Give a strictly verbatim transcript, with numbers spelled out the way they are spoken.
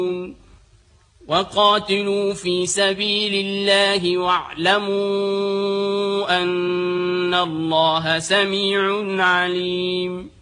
وقاتلوا في سبيل الله واعلموا أن الله سميع عليم